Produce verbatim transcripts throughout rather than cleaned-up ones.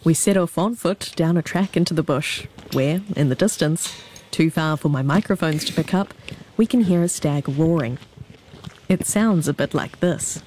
We set off on foot down a track into the bush, where, in the distance, too far for my microphones to pick up, we can hear a stag roaring. It sounds a bit like this.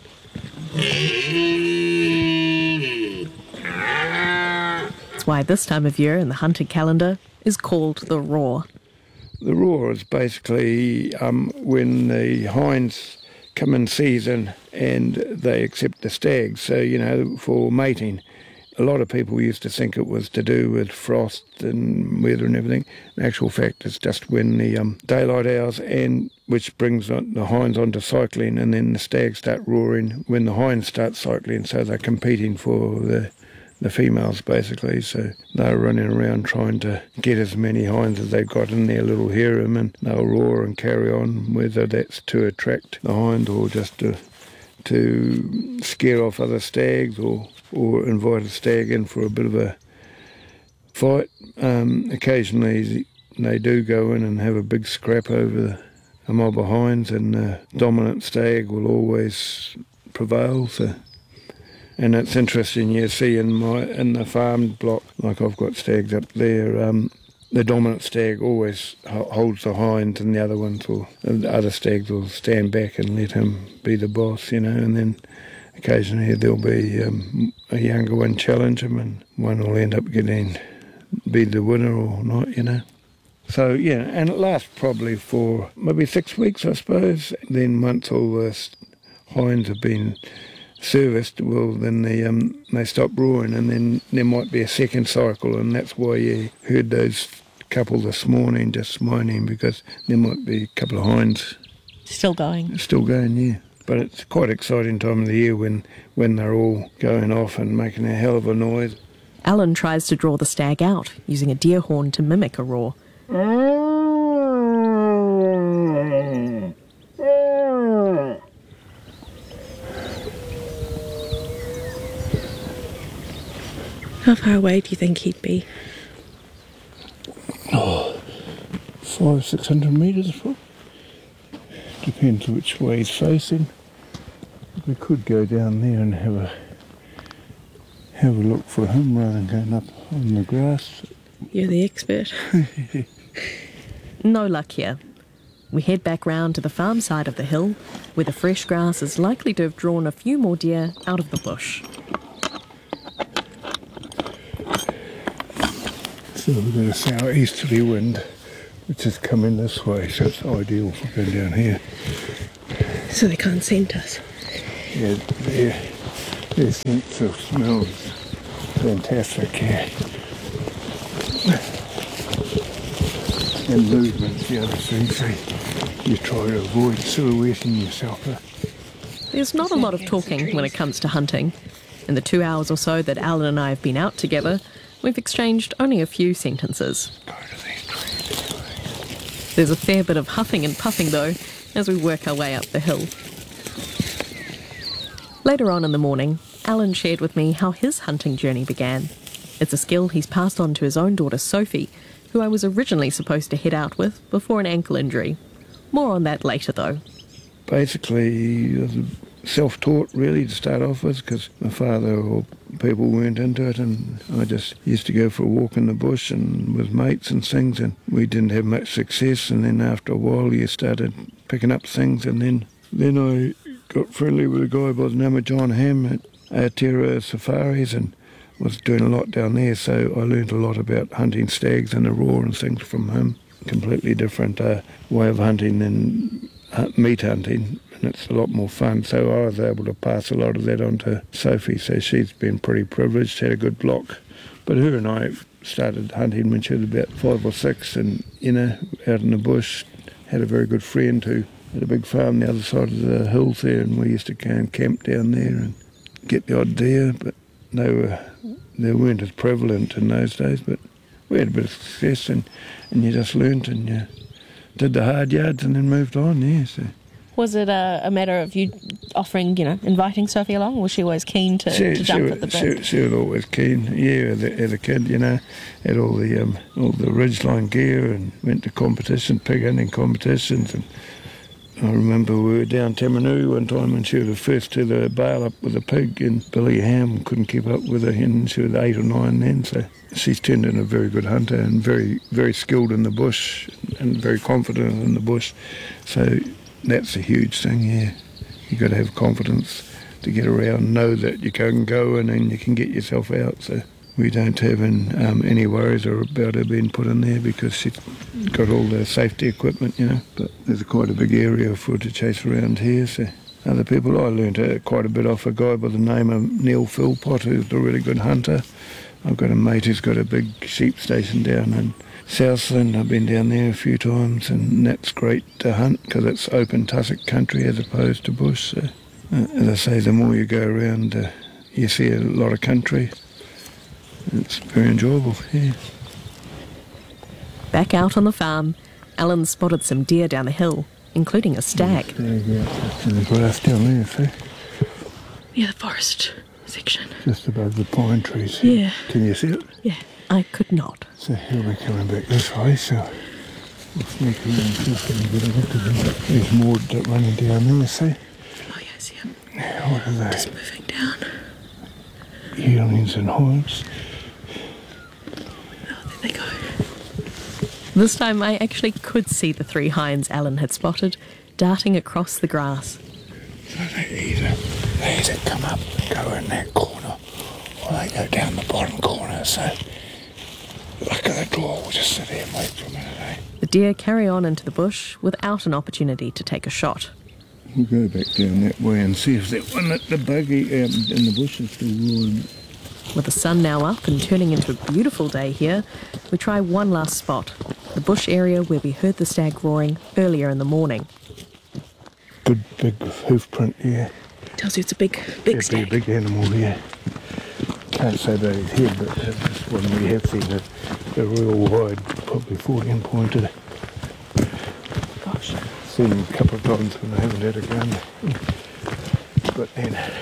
It's why this time of year in the hunting calendar is called the roar. The roar is basically um, when the hinds come in season and they accept the stags, so, you know, for mating. A lot of people used to think it was to do with frost and weather and everything. In actual fact, it's just when the um, daylight hours, and which brings on the hinds onto cycling, and then the stags start roaring when the hinds start cycling, so they're competing for the the females, basically. So they're running around trying to get as many hinds as they've got in their little harem, and they'll roar and carry on, whether that's to attract the hind or just to to scare off other stags, or, or invite a stag in for a bit of a fight. Um, occasionally they do go in and have a big scrap over a mob of hinds, and the dominant stag will always prevail. So, and it's interesting, you see in my in the farmed block, like I've got stags up there, um, the dominant stag always holds the hind, and the other ones will, the other stags will stand back and let him be the boss, you know, and then occasionally there'll be um, a younger one challenge him, and one will end up getting, be the winner or not, you know. So, yeah, and it lasts probably for maybe six weeks, I suppose. Then once all the hinds have been serviced, well, then they, um, they stop roaring, and then there might be a second cycle, and that's why you heard those couple this morning just moaning, because there might be a couple of hinds still going. Still going, yeah. But it's quite exciting time of the year when, when they're all going off and making a hell of a noise. Alan tries to draw the stag out, using a deer horn to mimic a roar. How far away do you think he'd be? Oh, five, six hundred metres, probably. Depends which way he's facing. We could go down there and have a have a look for him rather than going up on the grass. You're the expert. No luck here. We head back round to the farm side of the hill, where the fresh grass is likely to have drawn a few more deer out of the bush. So we've got a southeasterly wind, which is coming this way, so it's ideal for going down here. So they can't scent us? Yeah, their, their sense of smell is fantastic, yeah. And movement's the other thing, so you try to avoid silhouetting yourself. There's not a lot of talking when it comes to hunting. In the two hours or so that Alan and I have been out together, we've exchanged only a few sentences. There's a fair bit of huffing and puffing, though, as we work our way up the hill. Later on in the morning, Alan shared with me how his hunting journey began. It's a skill he's passed on to his own daughter Sophie, who I was originally supposed to head out with before an ankle injury. More on that later, though. Basically, self-taught, really, to start off with, because my father or people weren't into it, and I just used to go for a walk in the bush and with mates and things, and we didn't have much success, and then after a while you started picking up things, and then, then I got friendly with a guy by the name of John Ham at Aotearoa Safaris, and was doing a lot down there, so I learned a lot about hunting stags and the roar and things from him. Completely different uh, way of hunting than uh, meat hunting, and it's a lot more fun. So I was able to pass a lot of that on to Sophie, so she's been pretty privileged, had a good block. But her and I started hunting when she was about five or six, and, you know, out in the bush, had a very good friend who had a big farm the other side of the hills there, and we used to go and camp down there and get the odd deer, but they were they weren't as prevalent in those days, but we had a bit of success, and, and you just learnt and you did the hard yards and then moved on, yeah. So. Was it a, a matter of you offering, you know, inviting Sophie along? Was she always keen to, she, to jump she, at the bit? She, she was always keen, yeah, as a, as a kid, you know, had all the um, all the ridgeline gear and went to competition, pig hunting competitions, and I remember we were down Tamanui one time and she was the first to the bale up with a pig, and Billy Ham couldn't keep up with her, and she was eight or nine then, so she's turned into a very good hunter and very, very skilled in the bush and very confident in the bush. So that's a huge thing, yeah. You've got to have confidence to get around, know that you can go in and you can get yourself out. So we don't have an, um, any worries about her being put in there because she's got all the safety equipment, you know. But there's quite a big area for her to chase around here. So other people, I learned uh, quite a bit off a guy by the name of Neil Philpott, who's a really good hunter. I've got a mate who's got a big sheep station down in Southland. I've been down there a few times, and that's great to hunt because it's open tussock country as opposed to bush. So, uh, as I say, the more you go around, uh, you see a lot of country. It's very enjoyable, yeah. Back out on the farm, Alan spotted some deer down the hill, including a stag. Stag, yeah, it's in the grass down there, see? Near the forest section. Just above the pine trees. Yeah. Can you see it? Yeah, I could not. So he'll be coming back this way, so we'll sneak around just a bit of look at him. There's more that running down there, see? Oh, yeah, I see him. What are they? Just moving down. Yearlings and hinds. Oh, there they go. This time I actually could see the three hinds Alan had spotted darting across the grass. So they either, they either come up and go in that corner, or they go down the bottom corner, so luck of the draw, we'll just sit here and wait for a minute, eh? The deer carry on into the bush without an opportunity to take a shot. We'll go back down that way and see if that one at the buggy um, in the bush is still roaring. With the sun now up and turning into a beautiful day here, we try one last spot, the bush area where we heard the stag roaring earlier in the morning. Good big hoof print, yeah. Tells you it's a big, big It'd stag. be a big animal, yeah. Can't say about his head, but that's just one we have seen. They're, they're real wide, probably fourteen pointed. Gosh. Seen them a couple of times when I haven't had a gun. But then...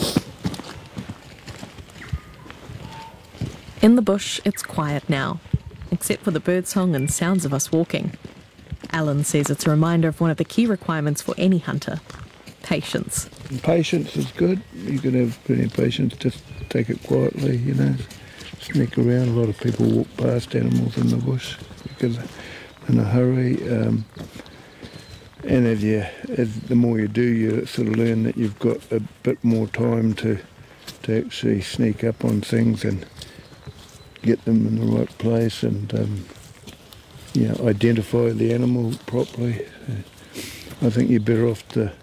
In the bush, it's quiet now, except for the birdsong and sounds of us walking. Alan says it's a reminder of one of the key requirements for any hunter, patience. Patience is good. You can have plenty of patience, just take it quietly, you know. Sneak around. A lot of people walk past animals in the bush because they're in a hurry. Um, and as you, as the more you do, you sort of learn that you've got a bit more time to, to actually sneak up on things and get them in the right place and um, you know, identify the animal properly. I think you're better off to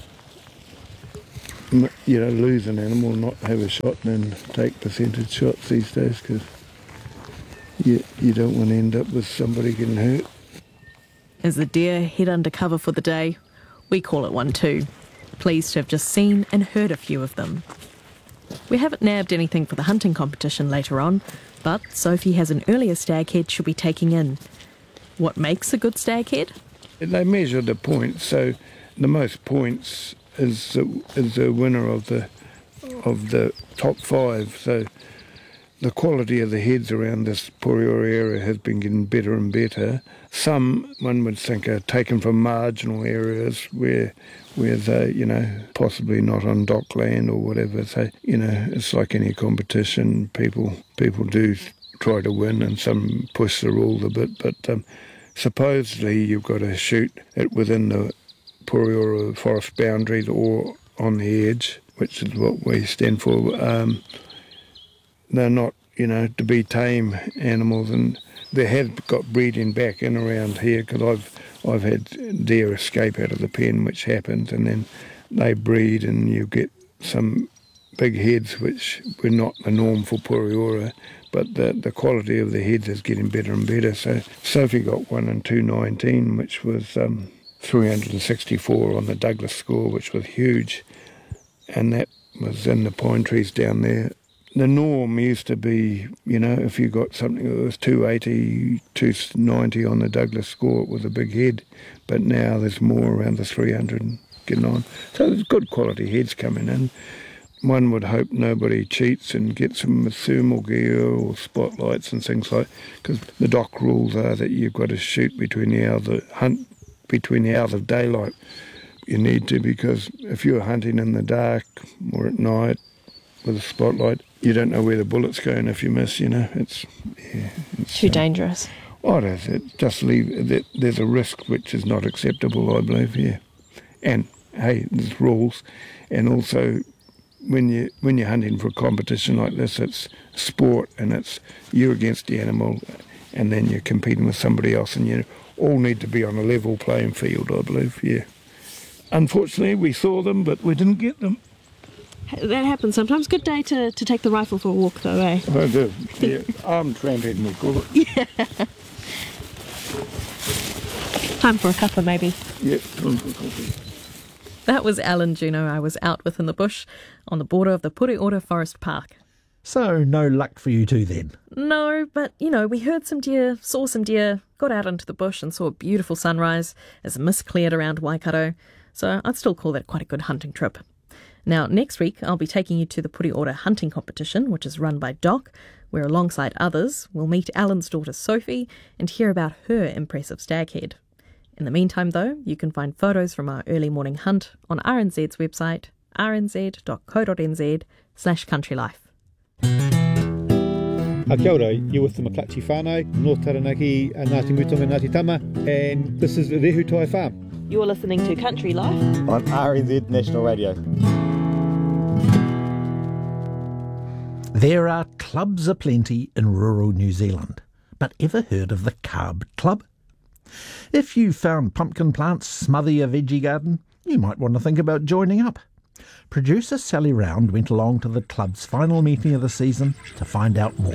you know, lose an animal, not have a shot, than take percentage shots these days, because you, you don't want to end up with somebody getting hurt. As the deer head under cover for the day, we call it one too. Pleased to have just seen and heard a few of them. We haven't nabbed anything for the hunting competition later on, but Sophie has an earlier stag head she'll be taking in. What makes a good stag head? They measure the points, so the most points is the, is the winner of the of the top five. So the quality of the heads around this Poriora area has been getting better and better. Some, one would think, are taken from marginal areas where where they, you know, possibly not on dock land or whatever. So, you know, it's like any competition. People people do try to win, and some push the rule a bit. But um, supposedly you've got to shoot it within the Poriora forest boundaries or on the edge, which is what we stand for. Um, they're not, you know, to be tame animals, and they have got breeding back in around here, because I've I've had deer escape out of the pen, which happens, and then they breed and you get some big heads which were not the norm for Poriora, but the the quality of the heads is getting better and better. So Sophie got one in two nineteen, which was um, three hundred sixty-four on the Douglas score, which was huge, and that was in the pine trees down there. The norm used to be, you know, if you got something that was two eighty, two ninety on the Douglas score, it was a big head. But now there's more around the three hundred getting on. So there's good quality heads coming in. One would hope nobody cheats and gets them with thermal gear or spotlights and things like, because the dock rules are that you've got to shoot between the hours of, hunt between the hours of daylight. you need to, because if you're hunting in the dark or at night with a spotlight, you don't know where the bullet's going if you miss, you know. It's, yeah, it's Too uh, dangerous. Oh, it is. It just leave. There's a risk which is not acceptable, I believe. Yeah, and hey, there's rules, and also when you when you're hunting for a competition like this, it's sport, and it's you against the animal, and then you're competing with somebody else, and you all need to be on a level playing field, I believe. Yeah. Unfortunately, we saw them, but we didn't get them. That happens sometimes. Good day to, to take the rifle for a walk, though, eh? I do. Yeah, arm tramping, we call it. Yeah. Time for a cuppa, maybe. Yeah, time for coffee. That was Alan Juno I was out with in the bush on the border of the Pureora Forest Park. So no luck for you two then? No, but, you know, we heard some deer, saw some deer, got out into the bush and saw a beautiful sunrise as the mist cleared around Waikato, so I'd still call that quite a good hunting trip. Now, next week I'll be taking you to the Pureora hunting competition, which is run by Doc, where alongside others we'll meet Alan's daughter Sophie and hear about her impressive staghead. In the meantime, though, you can find photos from our early morning hunt on R N Z's website, r n z dot co dot n z slash country life. A kia ora, you're with the McClatchy whānau, North Taranaki, Ngāti Mutonga, Ngāti Tama, and this is Rehutai Farm. You're listening to Country Life on R N Z National Radio. There are clubs aplenty in rural New Zealand, but ever heard of the Carb Club? If you found pumpkin plants smother your veggie garden, you might want to think about joining up. Producer Sally Round went along to the club's final meeting of the season to find out more.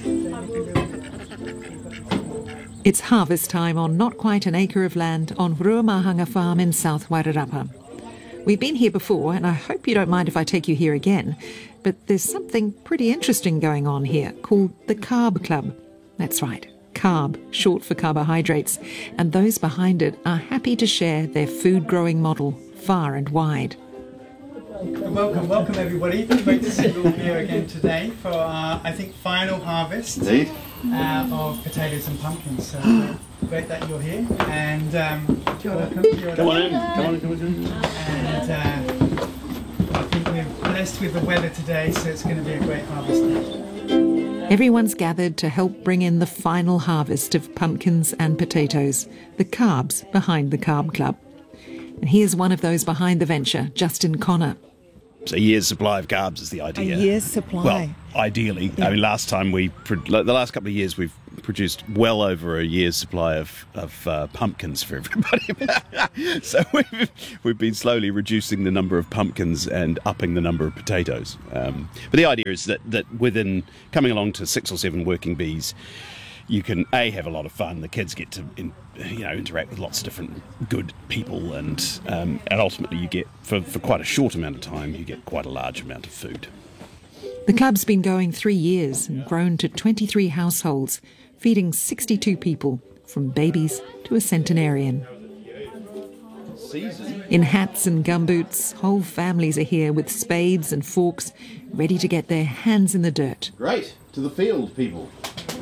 It's harvest time on not quite an acre of land on Ruamahanga Farm in South Wairarapa. We've been here before, and I hope you don't mind if I take you here again, but there's something pretty interesting going on here called the Carb Club. That's right, carb, short for carbohydrates, and those behind it are happy to share their food growing model far and wide. Welcome, welcome everybody. Great to see you all here again today for our, I think, final harvest Indeed. Uh, of potatoes and pumpkins. So uh, great that you're here, and um, welcome. Come on in, come on in, come on in. And uh, I think we're blessed with the weather today, so it's going to be a great harvest day. Everyone's gathered to help bring in the final harvest of pumpkins and potatoes, the carbs behind the Carb Club. And here's one of those behind the venture, Justin Connor. So a year's supply of carbs is the idea. A year's supply. Well, ideally. Yeah. I mean, last time we, the last couple of years, we've produced well over a year's supply of, of uh, pumpkins for everybody. So we've, we've been slowly reducing the number of pumpkins and upping the number of potatoes. Um, but the idea is that, that within coming along to six or seven working bees, you can A, have a lot of fun. The kids get to in, you know interact with lots of different good people, and um, and ultimately you get, for, for quite a short amount of time, you get quite a large amount of food. The club's been going three years and grown to twenty-three households, feeding sixty-two people, from babies to a centenarian. In hats and gumboots, whole families are here with spades and forks, ready to get their hands in the dirt. Great, to the field, people.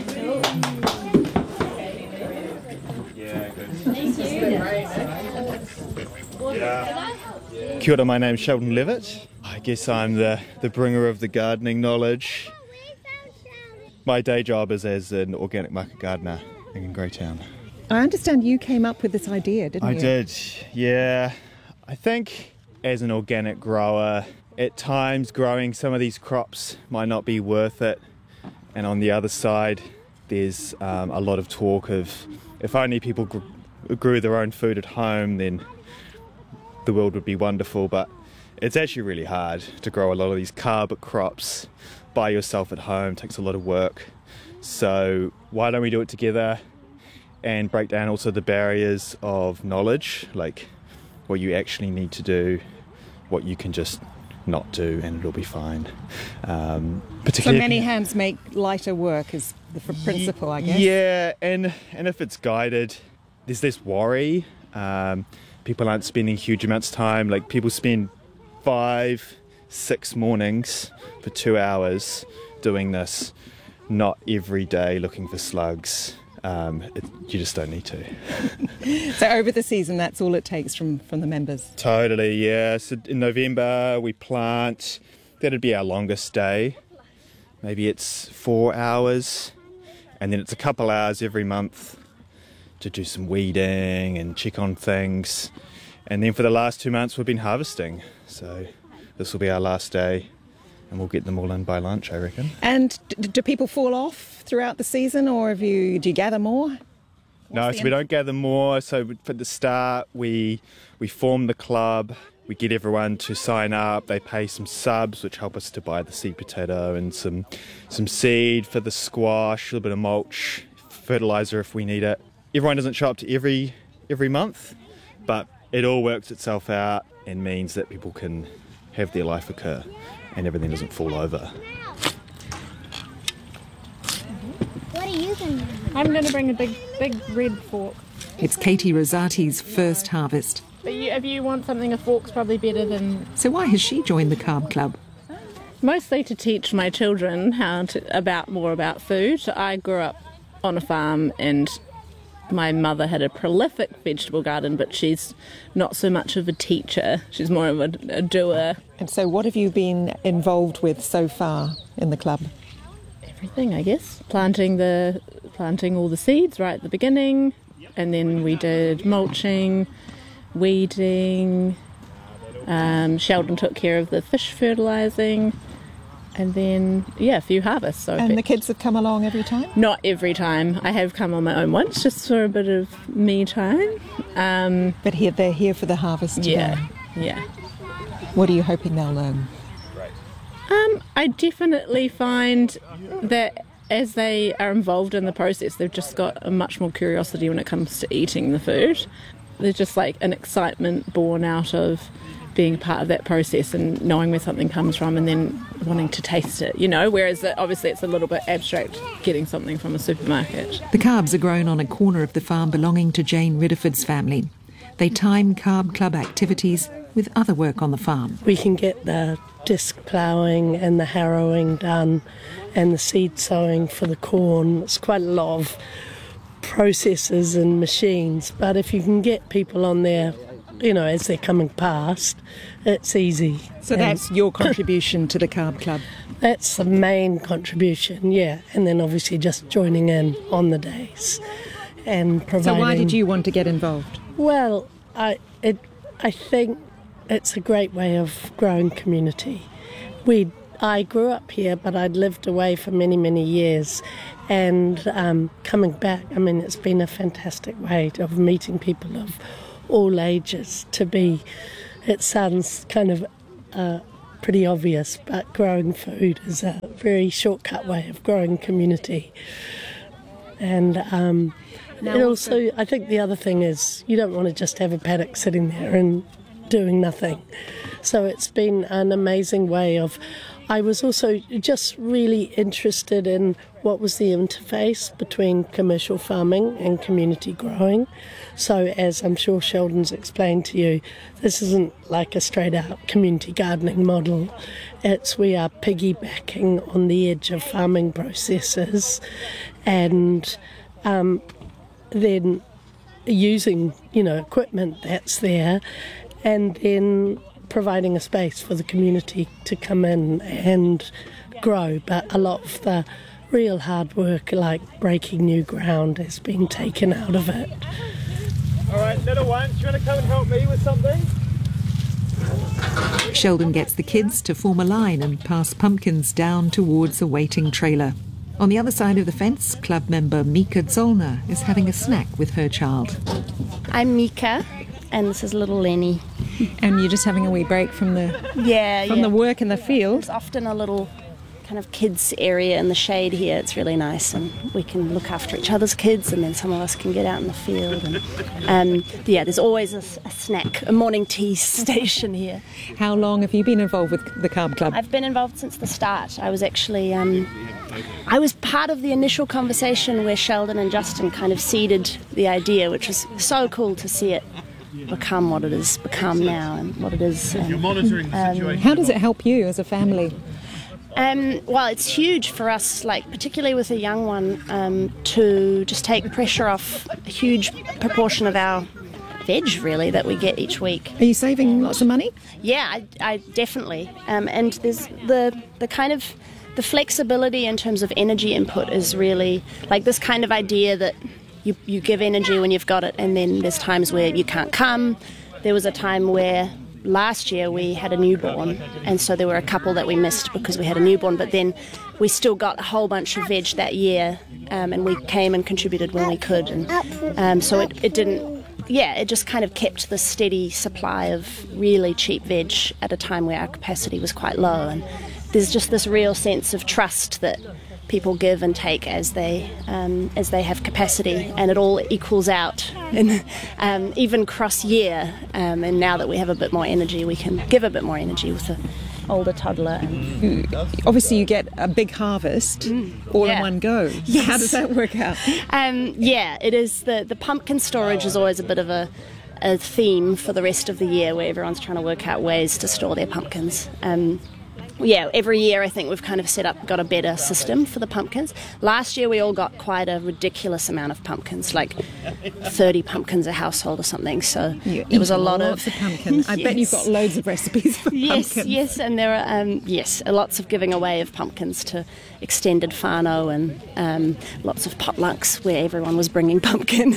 Kia ora, my name's Sheldon Levitt. I guess I'm the, the bringer of the gardening knowledge. My day job is as an organic market gardener in Greytown. I understand you came up with this idea, didn't I you? I did, yeah. I think as an organic grower, at times growing some of these crops might not be worth it. And on the other side, there's um, a lot of talk of if only people gr- grew their own food at home, then the world would be wonderful. But it's actually really hard to grow a lot of these carb crops by yourself at home. It takes a lot of work. So why don't we do it together and break down also the barriers of knowledge, like what you actually need to do, what you can just not do, and it'll be fine. Um, so many hands make lighter work is the principle, I guess. Yeah, and and if it's guided, there's this worry. Um, people aren't spending huge amounts of time. Like people spend five, six mornings for two hours doing this, not every day looking for slugs. um, it, you just don't need to. So over the season, that's all it takes from, from the members? Totally, yeah. So in November we plant, that'd be our longest day. Maybe it's four hours, and then it's a couple hours every month to do some weeding and check on things. And then for the last two months we've been harvesting. So this will be our last day, and we'll get them all in by lunch, I reckon. And d- do people fall off throughout the season, or have you, do you gather more? No, so we don't gather more. So for the start, we we form the club. We get everyone to sign up. They pay some subs, which help us to buy the seed potato and some some seed for the squash, a little bit of mulch, fertilizer if we need it. Everyone doesn't show up to every every month, but it all works itself out and means that people can have their life occur and everything doesn't fall over. What are you going to do? I'm going to bring a big, big red fork. It's Katie Rosati's first harvest. But you, if you want something, a fork's probably better than... So why has she joined the Carb Club? Mostly to teach my children how to about more about food. I grew up on a farm, and my mother had a prolific vegetable garden, but she's not so much of a teacher. She's more of a, a doer. And so what have you been involved with so far in the club? Everything, I guess. Planting the planting all the seeds right at the beginning, and then we did mulching, weeding. Um, Sheldon took care of the fish fertilising, and then yeah, a few harvests. So And the kids have come along every time? Not every time. I have come on my own once, just for a bit of me time. Um, but here they're here for the harvest today. Yeah, yeah. What are you hoping they'll learn? Um, I definitely find that as they are involved in the process, they've just got a much more curiosity when it comes to eating the food. There's just like an excitement born out of being part of that process and knowing where something comes from and then wanting to taste it, you know, whereas obviously it's a little bit abstract getting something from a supermarket. The carbs are grown on a corner of the farm belonging to Jane Ridderford's family. They time Carb Club activities with other work on the farm. We can get the disc ploughing and the harrowing done and the seed sowing for the corn. It's quite a lot of processes and machines, but if you can get people on there, you know, as they're coming past, it's easy. So and that's your contribution to the Carb Club? That's the main contribution, yeah. And then obviously just joining in on the days and providing... So why did you want to get involved? Well, I it I think it's a great way of growing community. We I grew up here, but I'd lived away for many, many years. And um, coming back, I mean, it's been a fantastic way of meeting people of all ages to be, it sounds kind of uh, pretty obvious, but growing food is a very shortcut way of growing community. And um, it also, I think the other thing is you don't want to just have a paddock sitting there and doing nothing. So it's been an amazing way of, I was also just really interested in what was the interface between commercial farming and community growing. So as I'm sure Sheldon's explained to you, this isn't like a straight out community gardening model. It's we are piggybacking on the edge of farming processes and um, then using, you know, equipment that's there and then providing a space for the community to come in and grow. But a lot of the real hard work, like breaking new ground, has been taken out of it. All right, little one, do you want to come and help me with something? Sheldon gets the kids to form a line and pass pumpkins down towards a waiting trailer. On the other side of the fence, club member Mika Zollner is having a snack with her child. I'm Mika, and this is little Lenny. And you're just having a wee break from the yeah from yeah. the work in the field. There's often a little kind of kids area in the shade here. It's really nice, and we can look after each other's kids, and then some of us can get out in the field. And um, yeah, there's always a, a snack, a morning tea station here. How long have you been involved with the Carb Club? I've been involved since the start. I was actually um, I was part of the initial conversation where Sheldon and Justin kind of seeded the idea, which was so cool to see it become what it has become now and what it is. And, You're monitoring the um, situation. How does it help you as a family? Um, well, it's huge for us, like particularly with a young one, um, to just take pressure off a huge proportion of our veg, really, that we get each week. Are you saving lots of money? Yeah, I, I definitely. Um, and there's the the kind of the flexibility in terms of energy input is really like this kind of idea that you you give energy when you've got it, and then there's times where you can't come. There was a time where last year we had a newborn, and so there were a couple that we missed because we had a newborn, but then we still got a whole bunch of veg that year, um, and we came and contributed when we could, and um, so it, it didn't, yeah, it just kind of kept the steady supply of really cheap veg at a time where our capacity was quite low, and there's just this real sense of trust that people give and take as they um, as they have capacity, and it all equals out, in, um, even cross year. Um, and now that we have a bit more energy, we can give a bit more energy with the older toddler. You, obviously, you get a big harvest mm, all yeah. in one go. Yes. How does that work out? Um, yeah, it is. The the pumpkin storage is always a bit of a a theme for the rest of the year, where everyone's trying to work out ways to store their pumpkins. Um, Yeah, every year I think we've kind of set up, got a better system for the pumpkins. Last year we all got quite a ridiculous amount of pumpkins, like thirty pumpkins a household or something. So you it was a lot lots of, of pumpkin. I yes. bet you've got loads of recipes for yes, pumpkins. Yes, and there are um, yes, lots of giving away of pumpkins to extended whānau, and um, lots of potlucks where everyone was bringing pumpkin.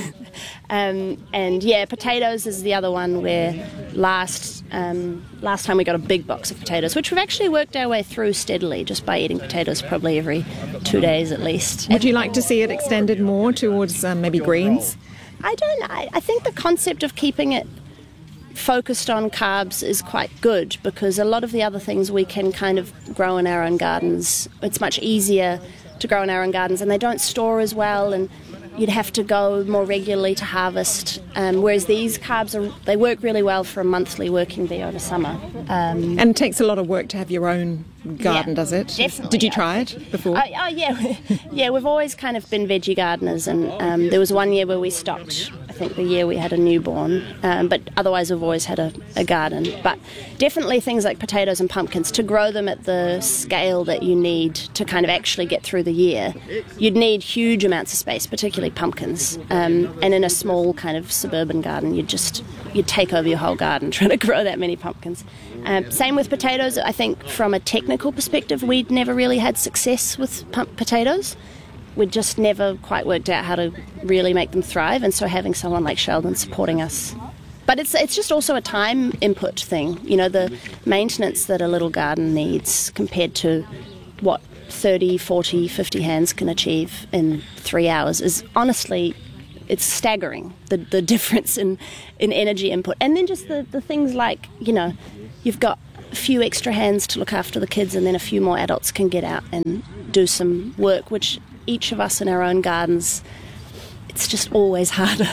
um, and yeah, potatoes is the other one where last um, last time we got a big box of potatoes, which we've actually worked our way through steadily just by eating potatoes probably every two days at least. Would you like to see it extended more towards um, maybe greens? I don't know. I think the concept of keeping it focused on carbs is quite good, because a lot of the other things we can kind of grow in our own gardens. It's much easier to grow in our own gardens, and they don't store as well, and you'd have to go more regularly to harvest, um, whereas these carbs, are they work really well for a monthly working bee over summer. Um, and it takes a lot of work to have your own garden, yeah, does it? Definitely. Did you try it before? Oh, oh yeah, yeah. We've always kind of been veggie gardeners, and um, there was one year where we stopped. I think the year we had a newborn, um, but otherwise we've always had a, a garden. But definitely things like potatoes and pumpkins, to grow them at the scale that you need to kind of actually get through the year, you'd need huge amounts of space, particularly pumpkins. Um, and in a small kind of suburban garden, you'd just you'd take over your whole garden trying to grow that many pumpkins. Um, same with potatoes. I think from a technical perspective, we'd never really had success with pump potatoes. We'd just never quite worked out how to really make them thrive, and so having someone like Sheldon supporting us. But it's it's just also a time input thing, you know, the maintenance that a little garden needs compared to what thirty, forty, fifty hands can achieve in three hours is honestly, it's staggering, the, the difference in, in energy input. And then just the, the things like, you know, you've got a few extra hands to look after the kids, and then a few more adults can get out and do some work, which each of us in our own gardens, it's just always harder.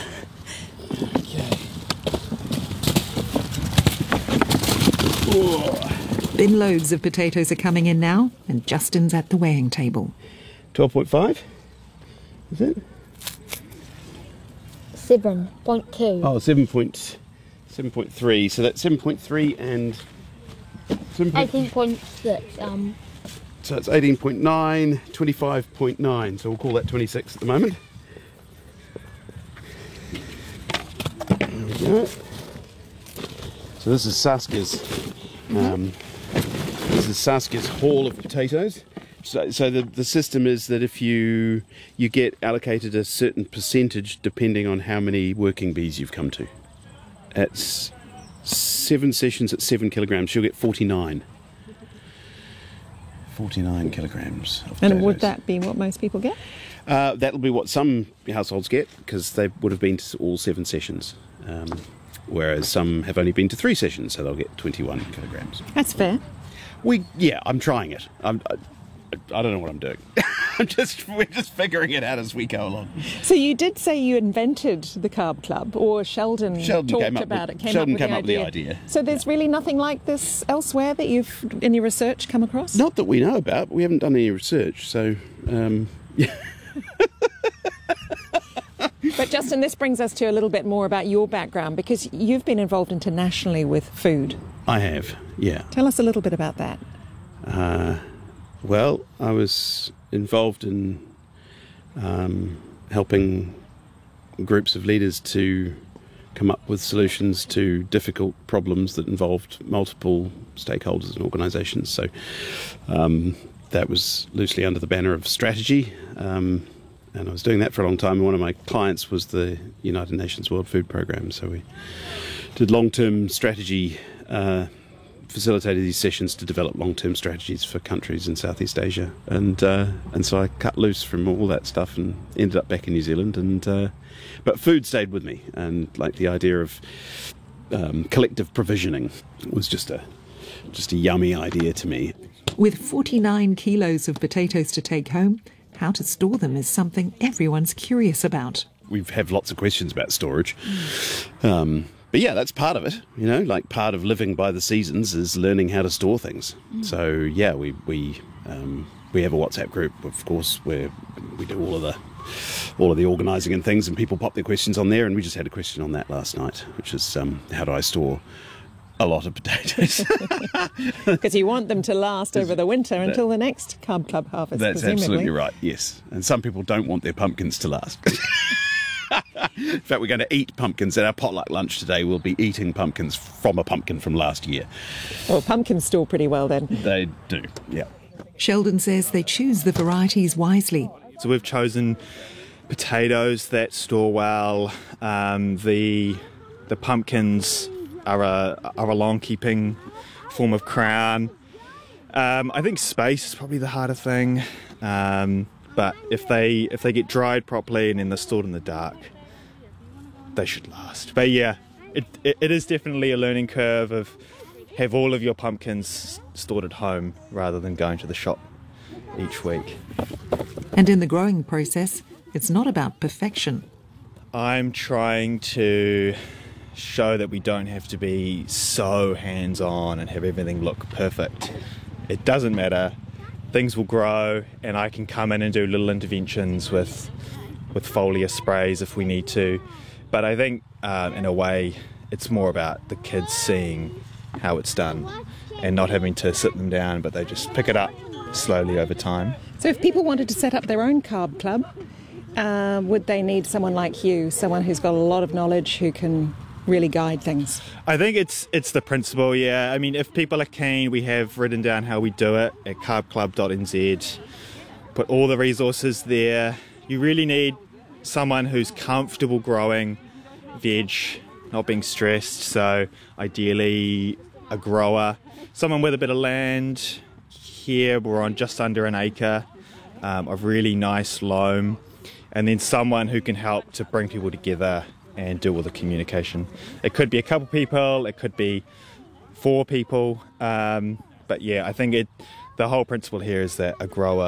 Bin loads of potatoes are coming in now, and Justin's at the weighing table. twelve point five? Is it? seven point two. Oh, seven point three. So that's seven point three and... eighteen point six. Um, So it's eighteen point nine, twenty-five point nine. So we'll call that twenty-six at the moment. There we go. So this is Saskia's. Um, this is Saskia's haul of potatoes. So, so the, the system is that if you you get allocated a certain percentage depending on how many working bees you've come to. At seven sessions at seven kilograms, she'll get forty-nine. forty-nine kilograms of potatoes. And would that be what most people get? Uh, that'll be what some households get, because they would have been to all seven sessions. Um, whereas some have only been to three sessions, so they'll get twenty-one kilograms. That's fair. We, yeah, I'm trying it. I'm, I, I don't know what I'm doing. I'm just, we're just figuring it out as we go along. So you did say you invented the Carb Club, or Sheldon, Sheldon talked came up about with, it. Came Sheldon up with came the up with the idea. idea. So there's really nothing like this elsewhere that you've, in your research, come across? Not that we know about. We haven't done any research, so um, yeah. But Justin, this brings us to a little bit more about your background, because you've been involved internationally with food. I have, yeah. Tell us a little bit about that. Uh, Well, I was involved in um, helping groups of leaders to come up with solutions to difficult problems that involved multiple stakeholders and organisations. So um, that was loosely under the banner of strategy, um, and I was doing that for a long time. And one of my clients was the United Nations World Food Programme, so we did long-term strategy, uh, facilitated these sessions to develop long-term strategies for countries in Southeast Asia, and uh, and so I cut loose from all that stuff and ended up back in New Zealand. And uh, but food stayed with me, and like the idea of um, collective provisioning was just a just a yummy idea to me. With forty-nine kilos of potatoes to take home, how to store them is something everyone's curious about. We have lots of questions about storage. Um, But yeah, that's part of it, you know, like part of living by the seasons is learning how to store things. Mm. So yeah, we we um, we have a WhatsApp group, of course, where we do all of the all of the organising and things, and people pop their questions on there. And we just had a question on that last night, which is um, how do I store a lot of potatoes? Because you want them to last over the winter that, until the next Carb Club harvest. That's presumably. Absolutely right. Yes, and some people don't want their pumpkins to last. In fact, we're going to eat pumpkins at our potluck lunch today. We'll be eating pumpkins from a pumpkin from last year. Well, pumpkins store pretty well then. They do, yeah. Sheldon says they choose the varieties wisely. So we've chosen potatoes that store well. Um, the the pumpkins are a are a long-keeping form of crown. Um, I think space is probably the harder thing. Um, But if they if they get dried properly and then they're stored in the dark, they should last. But yeah, it, it it is definitely a learning curve of have all of your pumpkins stored at home rather than going to the shop each week. And in the growing process, it's not about perfection. I'm trying to show that we don't have to be so hands-on and have everything look perfect. It doesn't matter. Things will grow, and I can come in and do little interventions with with foliar sprays if we need to. But I think, uh, in a way, it's more about the kids seeing how it's done and not having to sit them down, but they just pick it up slowly over time. So if people wanted to set up their own carb club, uh, would they need someone like you, someone who's got a lot of knowledge who can really guide things? I think it's it's the principle, yeah. I mean, if people are keen, we have written down how we do it at carb club dot n z. Put all the resources there. You really need someone who's comfortable growing veg, not being stressed. So ideally a grower, someone with a bit of land. Here we're on just under an acre um, of really nice loam, and then someone who can help to bring people together and do all the communication. It could be a couple people, it could be four people, um, but yeah, I think it. the whole principle here is that a grower